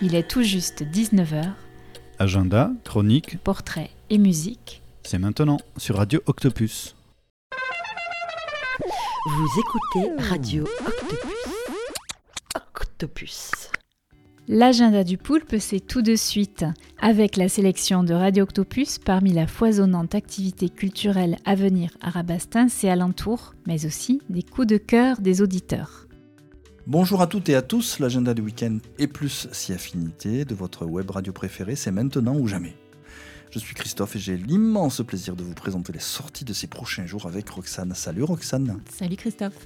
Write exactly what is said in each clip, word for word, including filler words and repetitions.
Il est tout juste dix-neuf heures. Agenda, chronique, portrait et musique. C'est maintenant sur Radio Octopus. Vous écoutez Radio Octopus. Octopus. L'agenda du poulpe, c'est tout de suite, avec la sélection de Radio Octopus parmi la foisonnante activité culturelle à venir à Rabastens et alentours, mais aussi des coups de cœur des auditeurs. Bonjour à toutes et à tous, l'agenda du week-end et plus si affinité de votre web radio préférée, c'est maintenant ou jamais. Je suis Christophe et j'ai l'immense plaisir de vous présenter les sorties de ces prochains jours avec Roxane. Salut Roxane. Salut Christophe.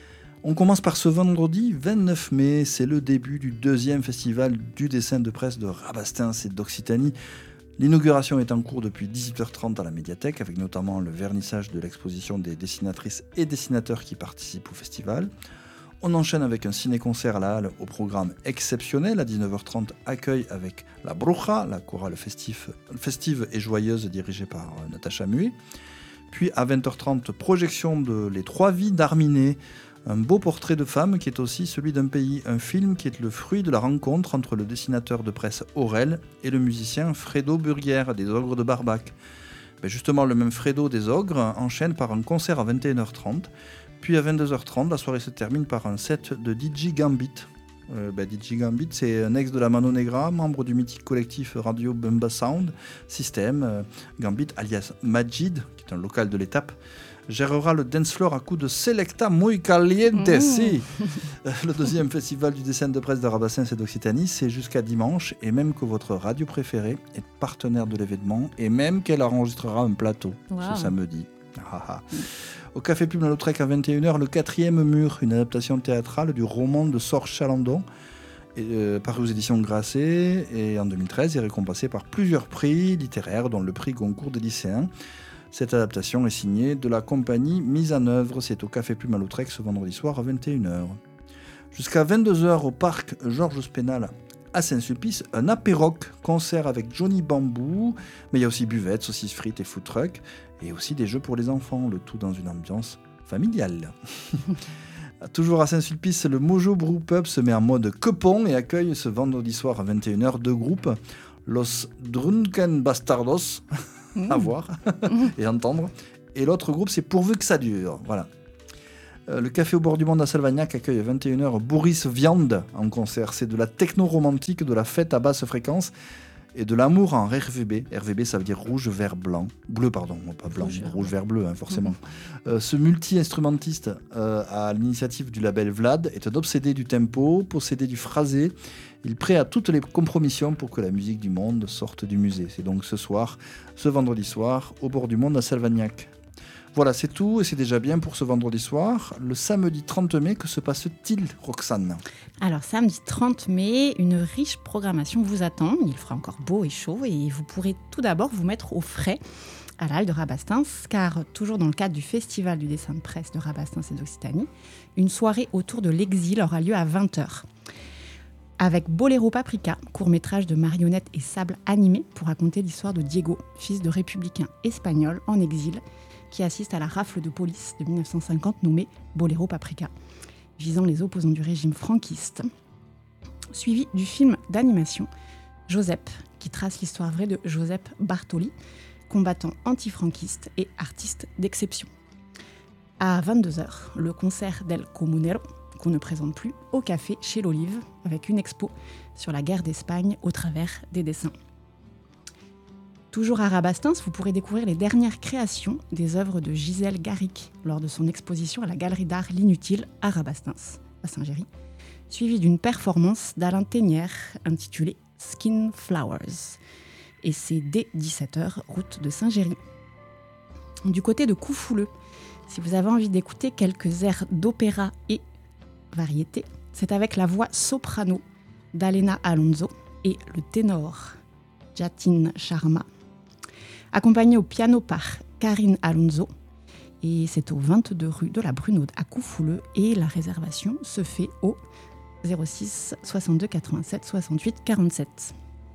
On commence par ce vendredi vingt-neuf mai, c'est le début du deuxième festival du dessin de presse de Rabastens et d'Occitanie. L'inauguration est en cours depuis dix-huit heures trente à la médiathèque, avec notamment le vernissage de l'exposition des dessinatrices et dessinateurs qui participent au festival. On enchaîne avec un ciné-concert à la Halle au programme exceptionnel. À dix-neuf heures trente, accueil avec la Bruja, la chorale festive, festive et joyeuse dirigée par Natacha Muet. Puis à vingt heures trente, projection de Les Trois Vies d'Arminé, un beau portrait de femme qui est aussi celui d'un pays, un film qui est le fruit de la rencontre entre le dessinateur de presse Aurel et le musicien Fredo Burguière des Ogres de Barbac. Ben justement, le même Fredo des Ogres enchaîne par un concert à vingt et une heures trente, puis à vingt-deux heures trente, la soirée se termine par un set de D J Gambit. Euh, ben, D J Gambit, c'est un ex de la Mano Negra, membre du mythique collectif Radio Bumba Sound System. Euh, Gambit, alias Majid, qui est un local de l'étape, gérera le dance floor à coups de Selecta Muy Caliente. Mmh. Si. Le deuxième festival du dessin de presse de Rabastens et d'Occitanie, c'est jusqu'à dimanche, et même que votre radio préférée est partenaire de l'événement, et même qu'elle enregistrera un plateau wow. ce samedi. Ah, ah. Au Café Plume à Lautrec à vingt et une heures, Le Quatrième Mur, une adaptation théâtrale du roman de Sorge Chalandon, euh, paru aux éditions Grasset, et en deux mille treize est récompensé par plusieurs prix littéraires, dont le prix Goncourt des lycéens. Cette adaptation est signée de la compagnie Mise en œuvre. C'est au Café Plume à Lautrec ce vendredi soir à vingt et une heures. Jusqu'à vingt-deux heures au parc Georges Spénal à Saint-Sulpice, un apéroc, concert avec Johnny Bambou, mais il y a aussi buvette, saucisses frites et food truck, et aussi des jeux pour les enfants, le tout dans une ambiance familiale. Toujours à Saint-Sulpice, le Mojo Brew Pub se met en mode quepon et accueille ce vendredi soir à vingt et une heures deux groupes, Los Drunken Bastardos, à voir et entendre. Et l'autre groupe, c'est Pourvu que ça dure. Voilà. Euh, le Café au bord du monde à Salvagnac accueille à vingt et une heures Boris Viande en concert. C'est de la techno-romantique, de la fête à basse fréquence et de l'amour en R V B. R V B, ça veut dire rouge, vert, blanc. Bleu, pardon, pas blanc, rouge, rouge vert, bleu, hein, forcément. Mmh. Euh, ce multi-instrumentiste euh, à l'initiative du label Vlad est un obsédé du tempo, possédé du phrasé. Il est prêt à toutes les compromissions pour que la musique du monde sorte du musée. C'est donc ce soir, ce vendredi soir, au bord du monde à Salvagnac. Voilà, c'est tout et c'est déjà bien pour ce vendredi soir. Le samedi trente mai, que se passe-t-il, Roxane ? Alors, samedi trente mai, une riche programmation vous attend. Il fera encore beau et chaud et vous pourrez tout d'abord vous mettre au frais à la Halle de Rabastens, car toujours dans le cadre du Festival du dessin de presse de Rabastens et d'Occitanie, une soirée autour de l'exil aura lieu à vingt heures. Avec Boléro Paprika, court-métrage de marionnettes et sable animé pour raconter l'histoire de Diego, fils de républicain espagnol en exil, qui assiste à la rafle de police de dix-neuf cent cinquante nommée Boléro Paprika, visant les opposants du régime franquiste, suivi du film d'animation Joseph, qui trace l'histoire vraie de Joseph Bartoli, combattant antifranquiste et artiste d'exception. À vingt-deux heures, le concert d'El Comunero, qu'on ne présente plus, au café chez l'Olive, avec une expo sur la guerre d'Espagne au travers des dessins. Toujours à Rabastens, vous pourrez découvrir les dernières créations des œuvres de Gisèle Garrick lors de son exposition à la Galerie d'Art L'Inutile à Rabastens, à Saint-Géry, suivie d'une performance d'Alain Ténière intitulée Skin Flowers. Et c'est dès dix-sept heures, route de Saint-Géry. Du côté de Coufouleux, si vous avez envie d'écouter quelques airs d'opéra et variété, c'est avec la voix soprano d'Alena Alonso et le ténor Jatin Sharma, accompagné au piano par Karine Alonso, et c'est au vingt-deux rue de la Brunaude à Coufouleux, et la réservation se fait au zéro six soixante-deux quatre-vingt-sept soixante-huit quarante-sept.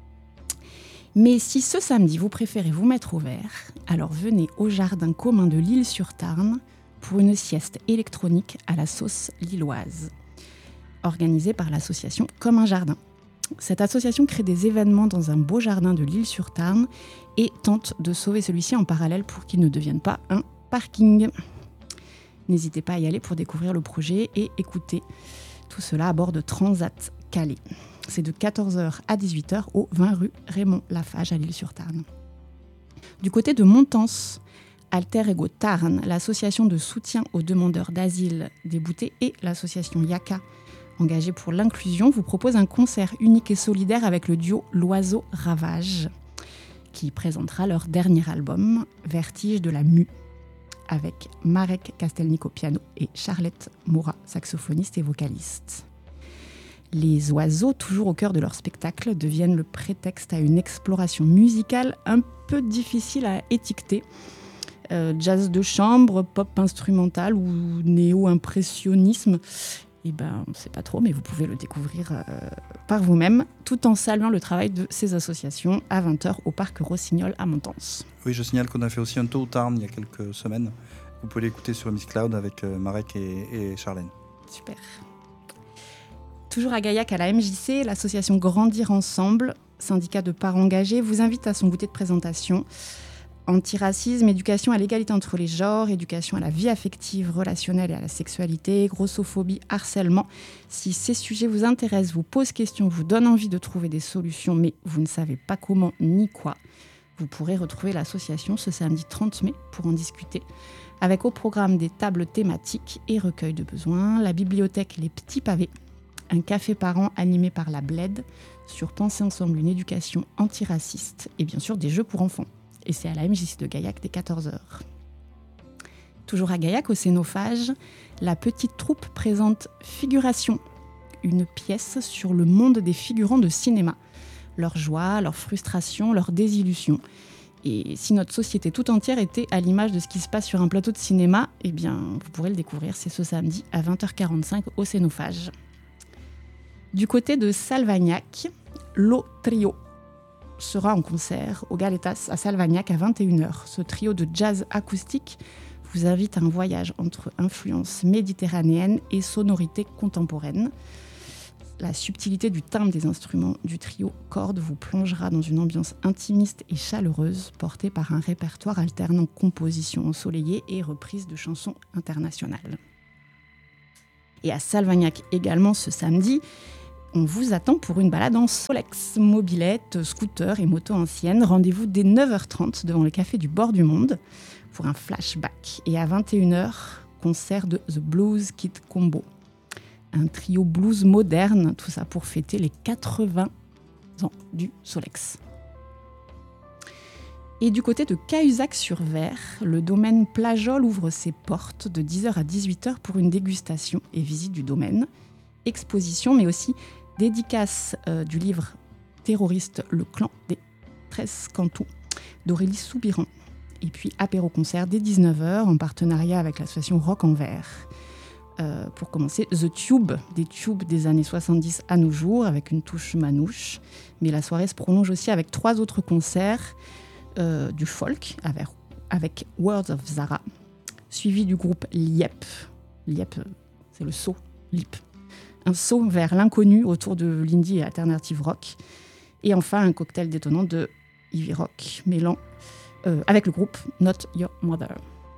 Mais si ce samedi vous préférez vous mettre au vert, alors venez au jardin commun de L'Isle-sur-Tarn pour une sieste électronique à la sauce lilloise, organisée par l'association Comme un jardin. Cette association crée des événements dans un beau jardin de l'Isle-sur-Tarn et tente de sauver celui-ci en parallèle pour qu'il ne devienne pas un parking. N'hésitez pas à y aller pour découvrir le projet et écouter tout cela à bord de Transat Calais. C'est de quatorze heures à dix-huit heures au vingt rue Raymond Lafage à l'Isle-sur-Tarn. Du côté de Montance, Alter Ego Tarn, l'association de soutien aux demandeurs d'asile déboutés et l'association Yaka, engagée pour l'inclusion, vous propose un concert unique et solidaire avec le duo L'Oiseau Ravage, qui présentera leur dernier album, Vertige de la Mue, avec Marek Kastelnik au piano et Charlotte Moura, saxophoniste et vocaliste. Les oiseaux, toujours au cœur de leur spectacle, deviennent le prétexte à une exploration musicale un peu difficile à étiqueter. Euh, jazz de chambre, pop instrumental ou néo-impressionnisme, eh ben, on ne sait pas trop, mais vous pouvez le découvrir euh, par vous-même, tout en saluant le travail de ces associations à vingt heures au parc Rossignol à Montance. Oui, je signale qu'on a fait aussi un tour au Tarn il y a quelques semaines. Vous pouvez l'écouter sur Miss Cloud avec euh, Marek et, et Charlène. Super. Toujours à Gaillac, à la M J C, l'association Grandir Ensemble, syndicat de parents engagés, vous invite à son goûter de présentation. Antiracisme, éducation à l'égalité entre les genres, éducation à la vie affective, relationnelle et à la sexualité, grossophobie, harcèlement. Si ces sujets vous intéressent, vous posent question, vous donnent envie de trouver des solutions, mais vous ne savez pas comment ni quoi, vous pourrez retrouver l'association ce samedi trente mai pour en discuter, avec au programme des tables thématiques et recueils de besoins, la bibliothèque Les Petits Pavés, un café par an animé par la B L E D sur Penser ensemble une éducation antiraciste et bien sûr des jeux pour enfants. Et c'est à la M J C de Gaillac dès quatorze heures. Toujours à Gaillac, au Cénophage, la petite troupe présente Figuration, une pièce sur le monde des figurants de cinéma, leurs joies, leurs frustrations, leurs désillusions. Et si notre société tout entière était à l'image de ce qui se passe sur un plateau de cinéma, eh bien, vous pourrez le découvrir, c'est ce samedi à vingt heures quarante-cinq au Cénophage. Du côté de Salvagnac, l'O Trio sera en concert au Galetas à Salvagnac à vingt et une heures. Ce trio de jazz acoustique vous invite à un voyage entre influences méditerranéennes et sonorités contemporaines. La subtilité du timbre des instruments du trio cordes vous plongera dans une ambiance intimiste et chaleureuse portée par un répertoire alternant compositions ensoleillées et reprises de chansons internationales. Et à Salvagnac également ce samedi, on vous attend pour une balade en Solex, mobilette, scooter et moto ancienne. Rendez-vous dès neuf heures trente devant le café du bord du monde pour un flashback. Et à vingt et une heures, concert de The Blues Kid Combo. Un trio blues moderne, tout ça pour fêter les quatre-vingts ans du Solex. Et du côté de Cahuzac-sur-Ver, le domaine Plajol ouvre ses portes de dix heures à dix-huit heures pour une dégustation et visite du domaine, exposition, mais aussi dédicace euh, du livre terroriste Le Clan des treize Cantous d'Aurélie Soubiran. Et puis apéro-concert dès dix-neuf heures en partenariat avec l'association Rock en Vert. Euh, pour commencer, The Tube, des tubes des années soixante-dix à nos jours, avec une touche manouche. Mais la soirée se prolonge aussi avec trois autres concerts euh, du folk, avec, avec Words of Zara, suivi du groupe Liep. Liep, c'est le saut, Lip. Un saut vers l'inconnu autour de l'indie et alternative rock. Et enfin, un cocktail détonnant de heavy rock, mêlant euh, avec le groupe Not Your Mother.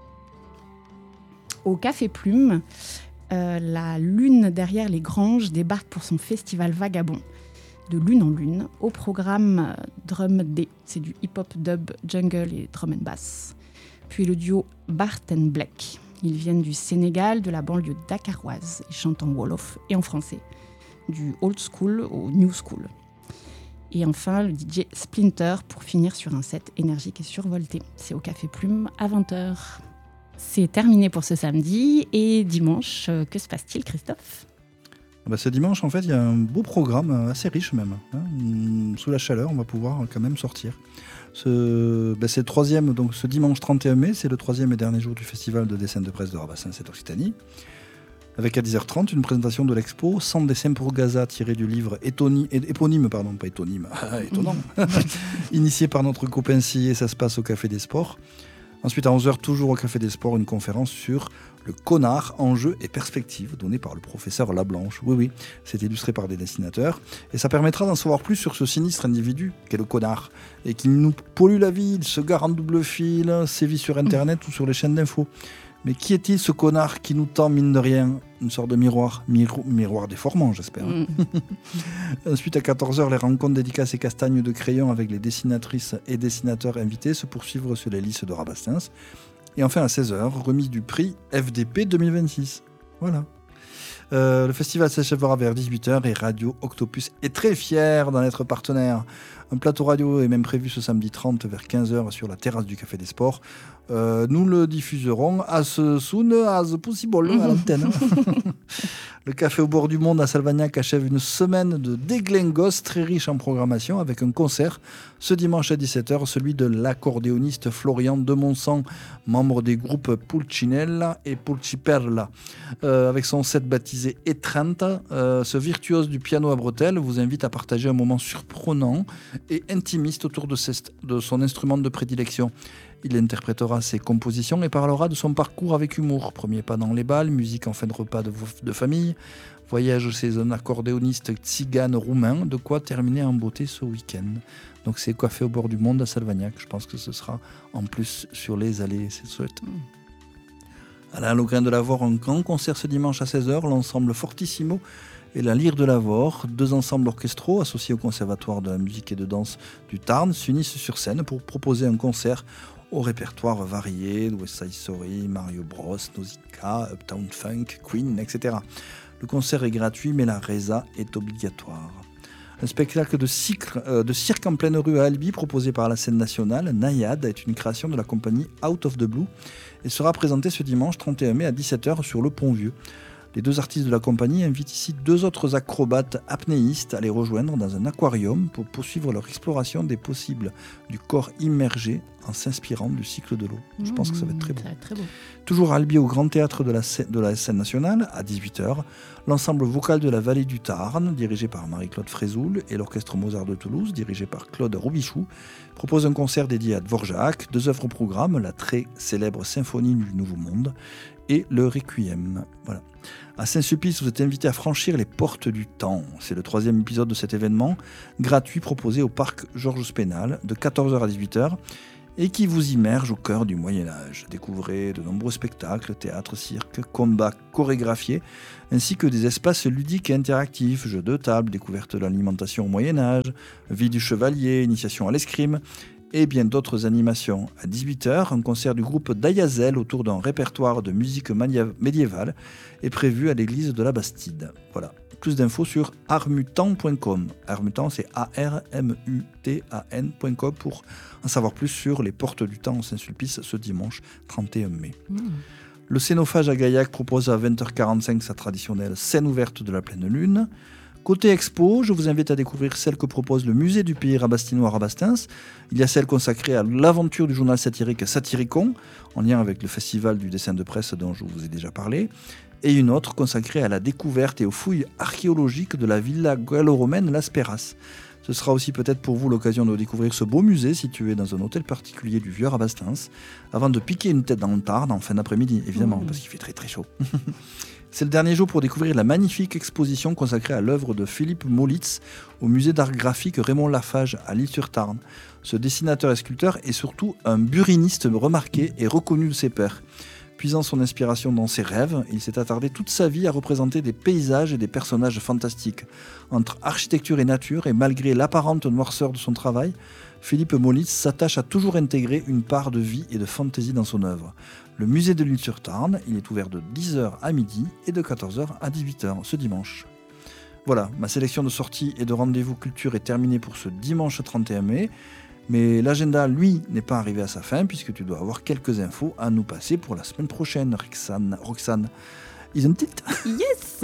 Au Café Plume, euh, la lune derrière les granges débarque pour son festival vagabond, de lune en lune, au programme Drum D. C'est du hip-hop, dub, jungle et drum and bass. Puis le duo Bart and Black. Ils viennent du Sénégal, de la banlieue dakaroise. Ils chantent en wolof et en français, du old school au new school. Et enfin, le D J Splinter pour finir sur un set énergique et survolté. C'est au Café Plume à vingt heures. C'est terminé pour ce samedi. Et dimanche, que se passe-t-il, Christophe ? Bah, ce dimanche, en fait, il y a un beau programme, assez riche même. Hein. Sous la chaleur, on va pouvoir quand même sortir. Ce, bah, c'est le troisième, donc ce dimanche trente et un mai, c'est le troisième et dernier jour du festival de dessin de presse de Rabastens et d'Occitanie. Avec à dix heures trente, une présentation de l'expo cent dessins pour Gaza, tiré du livre étoni, éponyme, pardon, pas étonyme, étonnant, initié par notre copain Sillé, ça se passe au Café des Sports. Ensuite, à onze heures, toujours au Café des Sports, une conférence sur le connard, enjeux et perspectives, donnée par le professeur Lablanche. Oui, oui, c'est illustré par des dessinateurs. Et ça permettra d'en savoir plus sur ce sinistre individu qu'est le connard. Et qui nous pollue la vie, il se gare en double fil, sévit sur Internet mmh. ou sur les chaînes d'infos. Mais qui est-il, ce connard qui nous tend, mine de rien, une sorte de miroir, Miro- miroir déformant, j'espère. Mmh. Ensuite, à quatorze heures, les rencontres dédicaces et castagnes de crayon avec les dessinatrices et dessinateurs invités se poursuivent sur les listes de Rabastens. Et enfin, à seize heures, remise du prix F D P deux mille vingt-six. Voilà. Euh, le festival s'achèvera vers dix-huit heures et Radio Octopus est très fier d'en être partenaire. Un plateau radio est même prévu ce samedi trente vers quinze heures sur la terrasse du Café des Sports. Euh, nous le diffuserons as soon as possible à l'antenne. Le Café au bord du monde à Salvagnac achève une semaine de déglingos très riche en programmation avec un concert ce dimanche à dix-sept heures, celui de l'accordéoniste Florian de Monsan, membre des groupes Pulcinella et Pulciperla. Euh, avec son set baptisé E trente, euh, ce virtuose du piano à bretelles vous invite à partager un moment surprenant et intimiste autour de, ses, de son instrument de prédilection. Il interprétera ses compositions et parlera de son parcours avec humour. Premier pas dans les balles, musique en fin de repas de, de famille, voyage chez un accordéoniste tzigane roumain, de quoi terminer en beauté ce week-end. Donc c'est Café au bord du monde à Salvagnac. Je pense que ce sera en plus sur les allées, c'est chouette. Alain Logrin de Lavore, un grand concert ce dimanche à seize heures, l'ensemble Fortissimo et la Lyre de Lavore, deux ensembles orchestraux associés au Conservatoire de la musique et de danse du Tarn, s'unissent sur scène pour proposer un concert au répertoire varié, West Side Story, Mario Bros, Nausicaa, Uptown Funk, Queen, et cetera. Le concert est gratuit, mais la résa est obligatoire. Un spectacle de cirque, euh, de cirque en pleine rue à Albi, proposé par la scène nationale, Naïade, est une création de la compagnie Out of the Blue et sera présenté ce dimanche trente et un mai à dix-sept heures sur le Pont-Vieux. Les deux artistes de la compagnie invitent ici deux autres acrobates apnéistes à les rejoindre dans un aquarium pour poursuivre leur exploration des possibles du corps immergé en s'inspirant du cycle de l'eau. Je mmh, pense que ça va être très beau. Ça va être très beau. Toujours à Albi, au Grand Théâtre de la, de la scène nationale, à dix-huit heures, l'ensemble vocal de la Vallée du Tarn, dirigé par Marie-Claude Frézoul, et l'Orchestre Mozart de Toulouse, dirigé par Claude Robichou, propose un concert dédié à Dvorak, deux œuvres au programme, la très célèbre Symphonie du Nouveau Monde et le Requiem. Voilà. À Saint-Sulpice, vous êtes invité à franchir les portes du temps. C'est le troisième épisode de cet événement, gratuit, proposé au parc Georges Spénal, de quatorze heures à dix-huit heures, et qui vous immerge au cœur du Moyen-Âge. Découvrez de nombreux spectacles, théâtre, cirque, combats chorégraphiés, ainsi que des espaces ludiques et interactifs, jeux de table, découverte de l'alimentation au Moyen-Âge, vie du chevalier, initiation à l'escrime, et bien d'autres animations. À dix-huit heures, un concert du groupe Dayazel autour d'un répertoire de musique médiévale est prévu à l'église de la Bastide. Voilà. Plus d'infos sur armutan point com. Armutan, c'est A R M U T A N point com pour en savoir plus sur les portes du temps au Saint-Sulpice ce dimanche trente et un mai. Mmh. Le Scénophage à Gaillac propose à vingt heures quarante-cinq sa traditionnelle scène ouverte de la pleine lune. Côté expo, je vous invite à découvrir celle que propose le musée du pays rabastinois Rabastens. Il y a celle consacrée à l'aventure du journal satirique Satyricon, en lien avec le festival du dessin de presse dont je vous ai déjà parlé, et une autre consacrée à la découverte et aux fouilles archéologiques de la villa gallo-romaine Las Perras. Ce sera aussi peut-être pour vous l'occasion de découvrir ce beau musée situé dans un hôtel particulier du vieux Rabastens, avant de piquer une tête dans le Tarn en fin d'après-midi, évidemment, mmh. parce qu'il fait très très chaud. C'est le dernier jour pour découvrir la magnifique exposition consacrée à l'œuvre de Philippe Molitz au musée d'art graphique Raymond Lafage à L'Isle-sur-Tarn. Ce dessinateur et sculpteur est surtout un buriniste remarqué et reconnu de ses pairs. Puisant son inspiration dans ses rêves, il s'est attardé toute sa vie à représenter des paysages et des personnages fantastiques. Entre architecture et nature, et malgré l'apparente noirceur de son travail, Philippe Molitz s'attache à toujours intégrer une part de vie et de fantaisie dans son œuvre. Le musée de L'Isle-sur-Tarn, il est ouvert de dix heures à midi et de quatorze heures à dix-huit heures ce dimanche. Voilà, ma sélection de sorties et de rendez-vous culture est terminée pour ce dimanche trente et un mai. Mais l'agenda, lui, n'est pas arrivé à sa fin puisque tu dois avoir quelques infos à nous passer pour la semaine prochaine, Roxane. Roxane, isn't it? Yes,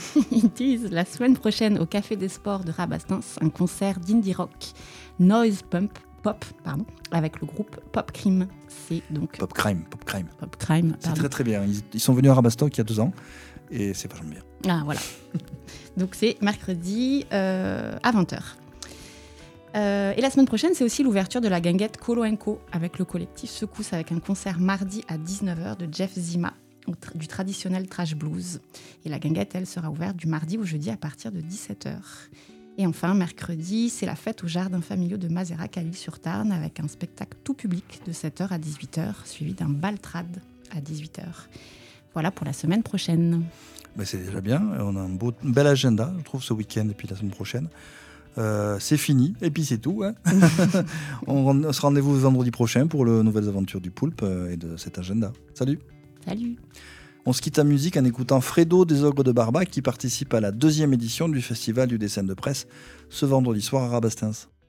it is. La semaine prochaine, au Café des Sports de Rabastens, un concert d'indie rock, noise pump, pop, pardon, avec le groupe Pop Crime. C'est donc Pop Crime, Pop Crime. Pop Crime. C'est très très bien. Ils, ils sont venus à Rabastens il y a deux ans et c'est vachement bien. Ah voilà. Donc c'est mercredi euh, à vingt heures. Euh, et la semaine prochaine, c'est aussi l'ouverture de la guinguette Colo and Co avec le collectif Secousse, avec un concert mardi à dix-neuf heures de Jeff Zima, du traditionnel trash blues. Et la guinguette, elle, sera ouverte du mardi au jeudi à partir de dix-sept heures. Et enfin, mercredi, c'est la fête au jardin familial de Mazerac à l'Île-sur-Tarn avec un spectacle tout public de sept heures à dix-huit heures, suivi d'un baltrade à dix-huit heures. Voilà pour la semaine prochaine. Ben c'est déjà bien, on a un, beau, un bel agenda, je trouve, ce week-end et puis la semaine prochaine. Euh, c'est fini, et puis c'est tout. Hein. On se rendez-vous vendredi prochain pour les nouvelles aventures du Poulpe et de cet agenda. Salut. Salut. On se quitte en musique en écoutant Fredo des Ogres de Barbac qui participe à la deuxième édition du Festival du dessin de presse ce vendredi soir à Rabastens.